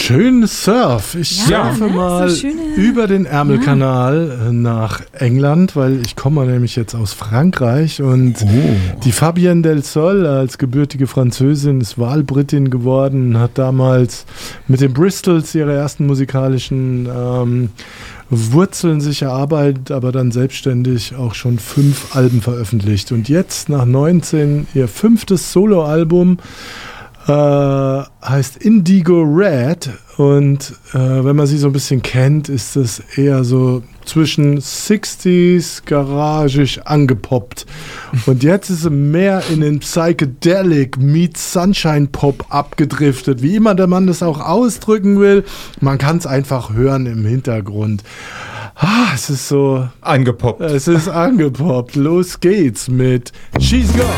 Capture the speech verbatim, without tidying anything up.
Schön Surf. Ich Ja, surfe ne? mal So schöne- über den Ärmelkanal nach England, weil ich komme nämlich jetzt aus Frankreich und die Fabienne Del Sol als gebürtige Französin ist Wahlbritin geworden, hat damals mit den Bristols ihre ersten musikalischen ähm, Wurzeln sich erarbeitet, aber dann selbstständig auch schon fünf Alben veröffentlicht. Und jetzt nach neunzehn ihr fünftes Soloalbum. Äh, heißt Indigo Red und äh, wenn man sie so ein bisschen kennt, ist es eher so zwischen sechziger garagig angepoppt. Und jetzt ist sie mehr in den Psychedelic meets Sunshine Pop abgedriftet, wie immer der Mann das auch ausdrücken will. Man kann es einfach hören im Hintergrund. Ah, es ist so angepoppt. Es ist angepoppt. Los geht's mit She's Gone.